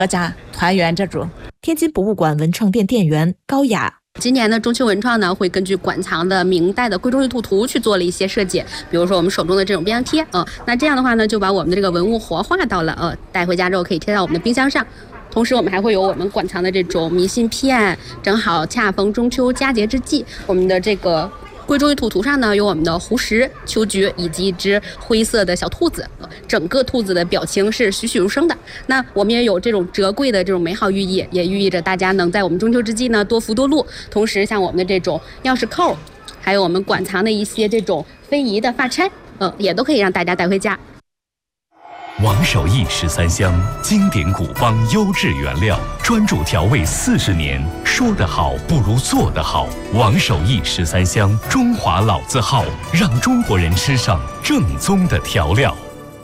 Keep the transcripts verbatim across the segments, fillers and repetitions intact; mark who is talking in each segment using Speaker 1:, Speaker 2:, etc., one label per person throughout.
Speaker 1: 阖家团圆这种。天津博物馆文创店店员高雅。
Speaker 2: 今年的中秋文创呢，会根据馆藏的明代的贵州玉兔图去做了一些设计，比如说我们手中的这种冰箱贴，呃，那这样的话呢，就把我们的这个文物活化到了，呃，带回家之后可以贴到我们的冰箱上。同时，我们还会有我们馆藏的这种明信片，正好恰逢中秋佳节之际，我们的这个贵州玉兔图上呢，有我们的湖石、秋菊以及一只灰色的小兔子，整个兔子的表情是栩栩如生的。那我们也有这种折桂的这种美好寓意，也寓意着大家能在我们中秋之际呢多福多禄。同时，像我们的这种钥匙扣，还有我们馆藏的一些这种非遗的发钗，呃，也都可以让大家带回家。
Speaker 3: 王守义十三香，经典古方优质原料，专注调味四十年。说得好不如做得好。王守义十三香，中华老字号，让中国人吃上正宗的调料。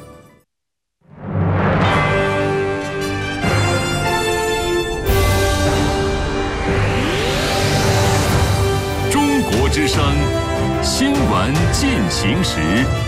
Speaker 4: 中国之声，新闻进行时。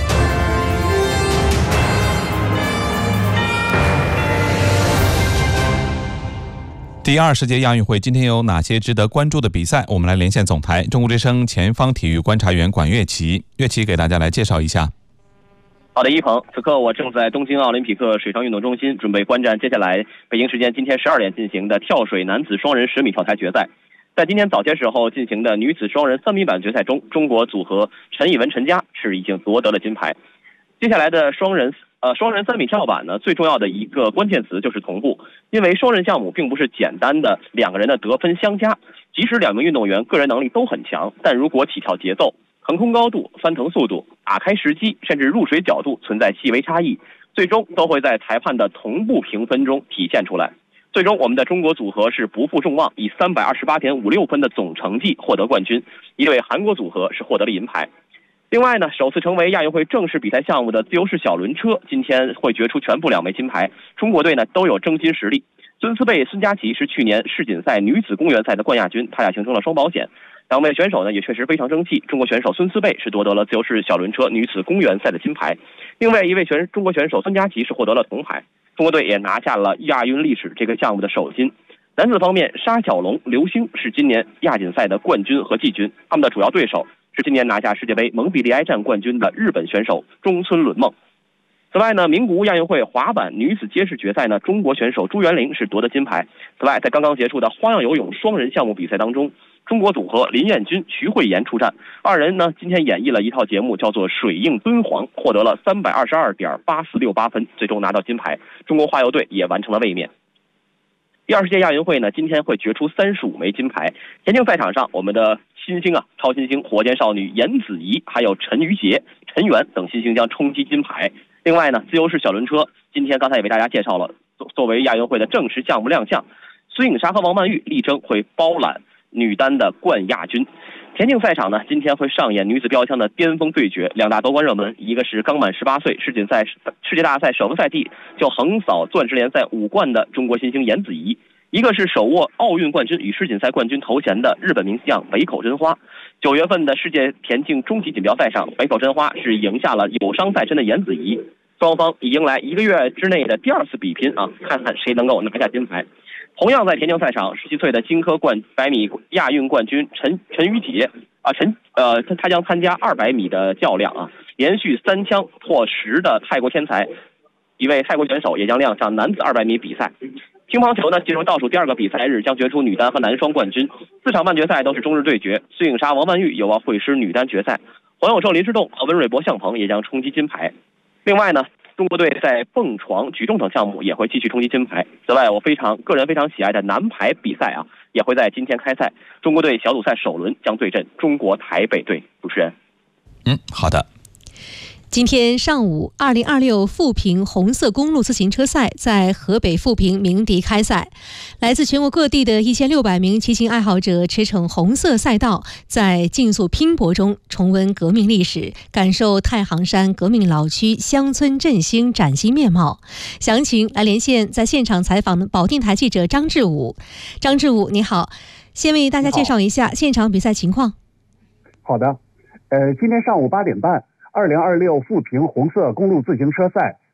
Speaker 5: 第二十届亚运会今天有哪些值得关注的比赛？我们来连线总台中国之声前方体育观察员管乐琪，乐琪给大家来介绍一下。
Speaker 6: 好的，一鹏，此刻我正在东京奥林匹克水上运动中心，准备观战接下来北京时间今天十二点进行的跳水男子双人十米跳台决赛。在今天早些时候进行的女子双人三米板决赛中，中国组合陈以文、陈佳是已经夺得了金牌。接下来的双人呃，双人三米跳板呢，最重要的一个关键词就是同步，因为双人项目并不是简单的两个人的得分相加，即使两名运动员个人能力都很强，但如果起跳节奏、腾空高度、翻腾速度、打开时机，甚至入水角度存在细微差异，最终都会在裁判的同步评分中体现出来。最终我们的中国组合是不负众望，以三百二十八点五六分的总成绩获得冠军，一对韩国组合是获得了银牌。另外呢，首次成为亚运会正式比赛项目的自由式小轮车今天会决出全部两枚金牌，中国队呢都有争金实力。孙思贝、孙佳琪是去年世锦赛女子公园赛的冠亚军，他俩形成了双保险。两位选手呢也确实非常争气，中国选手孙思贝是夺得了自由式小轮车女子公园赛的金牌，另外一位选中国选手孙佳琪是获得了铜牌，中国队也拿下了亚运历史这个项目的首金。男子方面，沙小龙、刘星是今年亚锦赛的冠军和季军，他们的主要对手是今年拿下世界杯蒙彼利埃站冠军的日本选手中村伦梦。此外呢，名古屋亚运会滑板女子街式决赛呢，中国选手朱元玲是夺得金牌。此外，在刚刚结束的花样游泳双人项目比赛当中，中国组合林彦君、徐慧妍出战，二人呢今天演绎了一套节目，叫做水映敦煌，获得了三百二十二点八四六八分，最终拿到金牌。中国花游队也完成了卫冕。第二十届亚运会呢，今天会决出三十五枚金牌。田径赛场上，我们的新星啊，超新星火箭少女严子怡，还有陈瑜杰、陈媛等新星将冲击金牌。另外呢，自由式小轮车今天刚才也为大家介绍了，作为亚运会的正式项目亮相，孙颖莎和王曼玉力争会包揽女单的冠亚军。田径赛场呢，今天会上演女子标枪的巅峰对决，两大夺冠热门，一个是刚满十八岁，世锦赛世界大赛首个赛季就横扫钻石联赛五冠的中国新星严子怡，一个是手握奥运冠军与世锦赛冠军头衔的日本名将北口真花。九月份的世界田径终极锦标赛上，北口真花是赢下了有伤在身的严子怡，双方已迎来一个月之内的第二次比拼啊，看看谁能够拿下金牌。同样在田径赛场，十七岁的金科冠百米亚运冠军陈陈瑜杰啊，陈呃他将参加二百米的较量啊，连续三枪破十的泰国天才，一位泰国选手也将亮相男子二百米比赛。乒乓球呢，进入倒数第二个比赛日，将决出女单和男双冠军。四场半决赛都是中日对决，孙颖莎、王曼玉有望会师女单决赛，黄永寿、林诗栋和温瑞博、向鹏也将冲击金牌。另外呢，中国队在蹦床、举重等项目也会继续冲击金牌。此外，我非常个人非常喜爱的男排比赛啊，也会在今天开赛。中国队小组赛首轮将对阵中国台北队。主持人，
Speaker 5: 嗯，好的。
Speaker 7: 今天上午，二零二六富平红色公路自行车赛在河北富平鸣笛开赛。来自全国各地的一千六百名骑行爱好者驰骋红色赛道，在竞速拼搏中重温革命历史，感受太行山革命老区乡村振兴崭新面貌。详情来连线在现场采访的保定台记者张志武。张志武，你好，先为大家介绍一下现场比赛情况。
Speaker 8: 好的，呃，今天上午八点半。二零二六富平红色公路自行车赛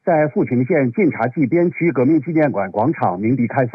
Speaker 8: 在富平县晋察冀边区革命纪念馆广场鸣笛开赛。